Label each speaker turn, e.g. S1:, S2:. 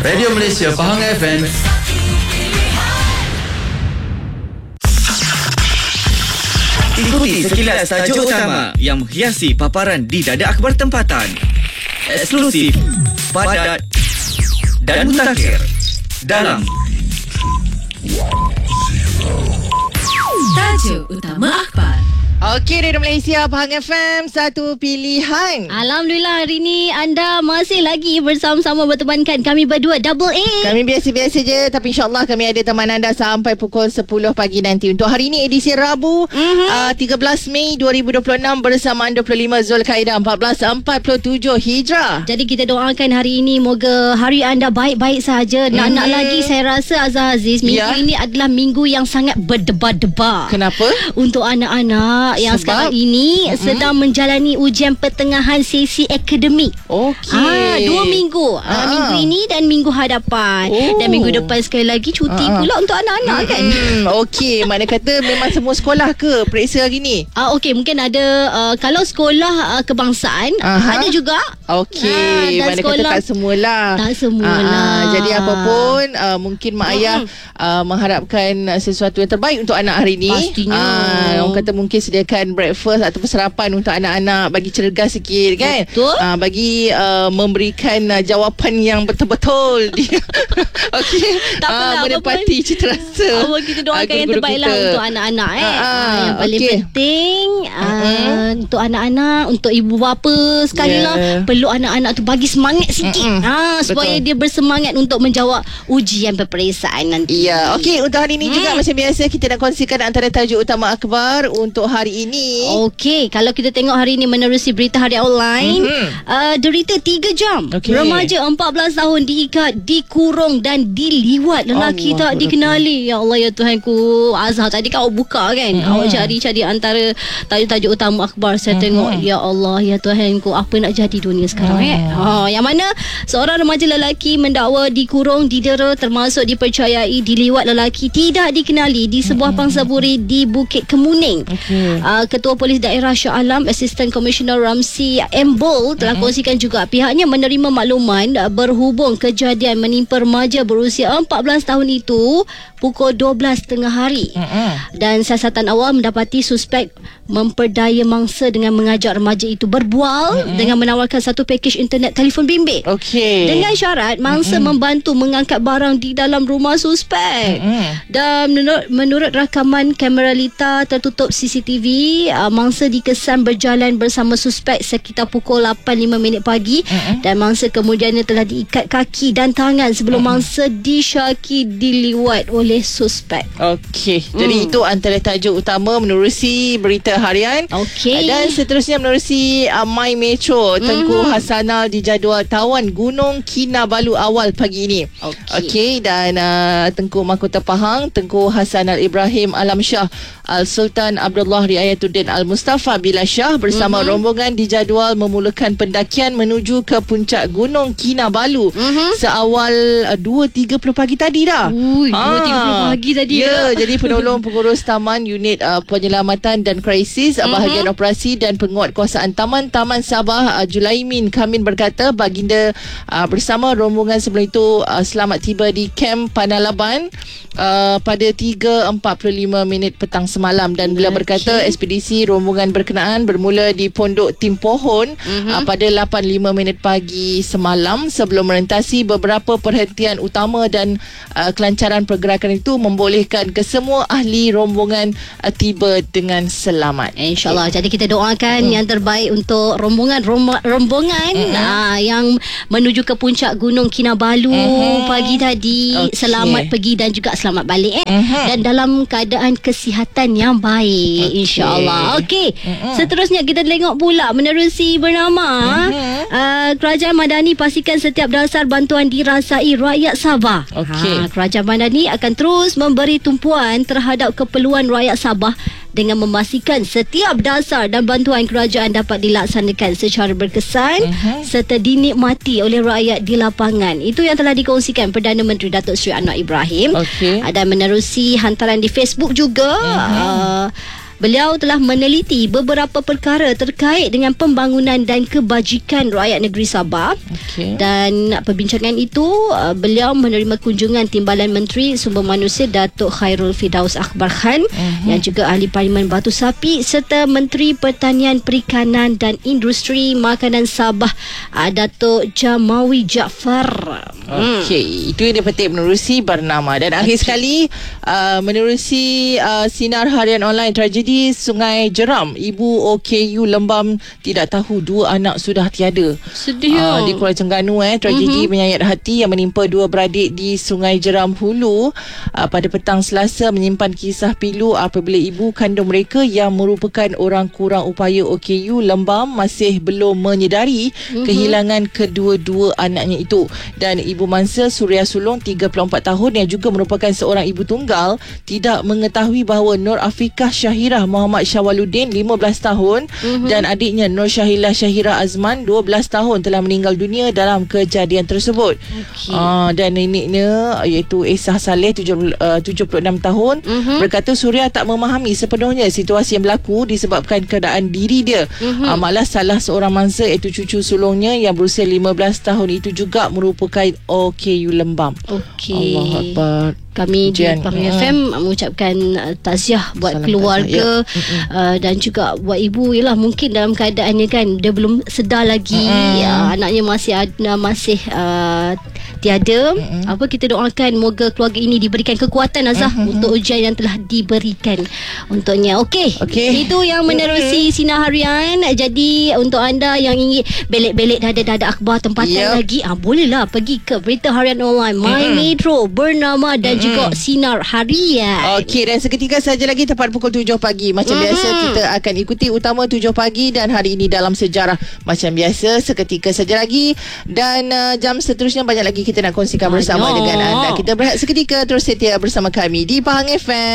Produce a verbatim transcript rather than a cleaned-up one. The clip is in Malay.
S1: Radio Malaysia Pahang F M. Ikuti sekilas tajuk utama yang menghiasi paparan di dada akhbar tempatan. Eksklusif, padat dan mutakhir dalam
S2: tajuk utama akhbar.
S3: Okey, Radio Malaysia Pahang F M, satu pilihan.
S4: Alhamdulillah, hari ni anda masih lagi bersama-sama bertemankan kami berdua Double A.
S3: Kami biasa-biasa je, tapi insyaAllah kami ada teman anda sampai pukul sepuluh pagi nanti. Untuk hari ini edisi Rabu, mm-hmm. uh, tiga belas Mei dua ribu dua puluh enam bersamaan dua puluh lima Zulkaidah empat belas empat puluh tujuh Hijrah.
S4: Jadi kita doakan hari ini moga hari anda baik-baik saja. Nak-nak mm-hmm. lagi saya rasa Azhar Aziz, minggu yeah. ini adalah minggu yang sangat berdebar-debar.
S3: Kenapa?
S4: Untuk anak-anak yang
S3: Sebab?
S4: sekarang ini mm-hmm. sedang menjalani ujian pertengahan sesi akademik.
S3: Okey.
S4: Ah, dua minggu. Ah. Ah, minggu ini dan minggu hadapan. Oh. Dan minggu depan sekali lagi cuti ah. pula untuk anak-anak kan.
S3: Hmm, okey, mana kata memang semua sekolah ke periksa hari ni?
S4: Ah, okey, mungkin ada uh, kalau sekolah uh, kebangsaan Aha. ada juga.
S3: Okey, ah, mana sekolah, kata tak semualah.
S4: Tak semualah.
S3: Ah, jadi apapun uh, mungkin mak ayah hmm. uh, mengharapkan sesuatu yang terbaik untuk anak hari ni.
S4: Pastinya.
S3: Ah, orang kata mungkin sediakan breakfast ataupun sarapan untuk anak-anak bagi cergas sikit kan.
S4: Betul.
S3: Uh, bagi uh, memberikan uh, jawapan yang betul-betul. Okey.
S4: Tak apalah,
S3: uh, menepati cita rasa.
S4: Oh, kita doakan uh, yang terbaiklah kita. Untuk anak-anak eh. Uh, uh, yang paling okay. penting uh, uh-huh. untuk anak-anak, untuk ibu bapa sekali yeah. lah, perlu anak-anak tu bagi semangat sikit. Uh-uh. Ha, supaya Betul. dia bersemangat untuk menjawab ujian peperiksaan nanti.
S3: Ya, yeah. okey, untuk hari ini hmm. juga macam biasa kita nak kongsikan antara tajuk utama akhbar untuk hari ini.
S4: Okey, kalau kita tengok hari ini menerusi berita harian online, mm-hmm. uh, derita tiga jam. Okay. Remaja empat belas tahun diikat, dikurung dan diliwat. Lelaki Allah tak dikenali. Ya Allah, ya Tuhanku. Azhar tadi kau buka kan. Mm-hmm. Awak cari-cari antara tajuk-tajuk utama akhbar. Saya mm-hmm. tengok, ya Allah, ya Tuhanku, apa nak jadi dunia sekarang mm. eh? Ha, yang mana seorang remaja lelaki mendakwa dikurung, didera, termasuk dipercayai diliwat lelaki tidak dikenali di sebuah mm-hmm. pangsapuri di Bukit Kemuning. Okay. Uh, Ketua Polis Daerah Shah Alam, Assistant Commissioner Ramzi Embol telah uh-huh. kongsikan juga pihaknya menerima makluman uh, berhubung kejadian menimpa remaja berusia empat belas tahun itu pukul dua belas tengah hari. Uh-huh. Dan siasatan awal mendapati suspek memperdaya mangsa dengan mengajak remaja itu berbual uh-huh. dengan menawarkan satu pakej internet telefon bimbit.
S3: Okay.
S4: Dengan syarat mangsa uh-huh. membantu mengangkat barang di dalam rumah suspek. Uh-huh. Dan menurut, menurut rakaman kamera lita tertutup C C T V, uh, mangsa dikesan berjalan bersama suspek sekitar pukul lapan lima minit pagi uh-uh. dan mangsa kemudiannya telah diikat kaki dan tangan sebelum uh-uh. mangsa disyaki diliwat oleh suspek.
S3: Okey, mm. jadi itu antara tajuk utama menerusi berita harian.
S4: Okey.
S3: Dan seterusnya menerusi uh, My Metro, Tengku mm-hmm. Hassanal dijadual tawan Gunung Kinabalu awal pagi ini. Okey. Okey, dan uh, Tengku Mahkota Pahang, Tengku Hassanal Ibrahim Alam Shah Al-Sultan Abdullah Riayatuddin Al-Mustafa Bila Shah bersama mm-hmm. rombongan dijadual memulakan pendakian menuju ke puncak Gunung Kinabalu mm-hmm. seawal uh, dua tiga puluh pagi tadi dah.
S4: Ui, ha. dua tiga puluh pagi tadi.
S3: Ya, yeah, jadi penolong pengurus taman, unit uh, penyelamatan dan krisis, mm-hmm. bahagian operasi dan penguatkuasaan Taman Taman Sabah uh, Julaimin Kamin berkata baginda uh, bersama rombongan sebelum itu uh, selamat tiba di Kem Panalaban uh, pada tiga empat puluh lima minit petang semalam. Dan beliau berkata okay. ekspedisi rombongan berkenaan bermula di Pondok Timpohon mm-hmm. uh, pada lapan lima minit pagi semalam sebelum merentasi beberapa perhentian utama dan uh, kelancaran pergerakan itu membolehkan kesemua ahli rombongan uh, tiba dengan selamat.
S4: InsyaAllah. Okay. Jadi kita doakan mm. yang terbaik untuk rombongan rom- rombongan mm-hmm. uh, yang menuju ke puncak Gunung Kinabalu mm-hmm. pagi tadi. Okay. Selamat pergi dan juga selamat balik eh. Mm-hmm. Dan dalam keadaan kesihatan yang baik, okay. insyaAllah. Okey, mm-hmm. seterusnya kita tengok pula menerusi bernama mm-hmm. uh, Kerajaan Madani pastikan setiap dasar bantuan dirasai rakyat Sabah.
S3: Okay.
S4: Ha, Kerajaan Madani akan terus memberi tumpuan terhadap keperluan rakyat Sabah dengan memastikan setiap dasar dan bantuan kerajaan dapat dilaksanakan secara berkesan uh-huh. serta dinikmati oleh rakyat di lapangan. Itu yang telah dikongsikan Perdana Menteri Datuk Seri Anwar Ibrahim. Okay. Dan menerusi hantaran di Facebook juga uh-huh. uh, Beliau telah meneliti beberapa perkara terkait dengan pembangunan dan kebajikan rakyat negeri Sabah.
S3: Okay.
S4: Dan perbincangan itu uh, beliau menerima kunjungan Timbalan Menteri Sumber Manusia Datuk Khairul Firdaus Akbar Khan, uh-huh. yang juga Ahli Parlimen Batu Sapi, serta Menteri Pertanian Perikanan dan Industri Makanan Sabah, uh, Datuk Jamawi Jaafar.
S3: Okey, hmm. itu yang dia penting menerusi bernama. Dan akhir sekali uh, menerusi uh, sinar harian online tragedi Sungai Jeram. Ibu O K U Lembam tidak tahu dua anak sudah tiada.
S4: Sedih
S3: uh, di Kuala Terengganu eh tragedi mm-hmm. menyayat hati yang menimpa dua beradik di Sungai Jeram Hulu uh, pada petang Selasa menyimpan kisah pilu apabila ibu kandung mereka yang merupakan orang kurang upaya O K U Lembam masih belum menyedari mm-hmm. kehilangan kedua-dua anaknya itu. Dan Ibu Mansa Suria Sulong tiga puluh empat tahun yang juga merupakan seorang ibu tunggal tidak mengetahui bahawa Nur Afiqah Syahirah Muhammad Syawaluddin lima belas tahun mm-hmm. dan adiknya Nur Syahilah Syahira Azman dua belas tahun telah meninggal dunia dalam kejadian tersebut. Okay. Uh, dan neneknya iaitu Esah Saleh tujuh puluh enam tahun mm-hmm. berkata Suria tak memahami sepenuhnya situasi yang berlaku disebabkan keadaan diri dia. Mm-hmm. Uh, malah salah seorang mangsa iaitu cucu sulungnya yang berusia lima belas tahun itu juga merupakan O K U Lembam.
S4: Okey.
S3: Allah Akbar.
S4: Kami di Pahang F M mengucapkan uh, takziah buat salam keluarga takziah. Uh, dan juga buat ibu. Yalah, mungkin dalam keadaannya kan dia belum sedar lagi, uh, anaknya masih ada, masih uh, tiada. Mm-hmm. Apa kita doakan moga keluarga ini diberikan kekuatan Azah mm-hmm. untuk ujian yang telah diberikan untuknya. Okey. Okay. Itu yang menerusi mm-hmm. sinar harian. Jadi untuk anda yang ingin belik-belik dada-dada akhbar tempatan yep. lagi, ah bolehlah pergi ke Berita Harian Online My mm-hmm. Metro Bernama dan juga hmm. Sinar Harian. Okey, dan seketika saja lagi tepat pukul tujuh pagi. Macam mm-hmm. biasa kita akan ikuti utama tujuh pagi dan hari ini dalam sejarah macam biasa seketika saja lagi. Dan uh, jam seterusnya banyak lagi kita nak kongsikan bersama Ayo. dengan anda. Kita berehat seketika, terus setia bersama kami di Pahang F M.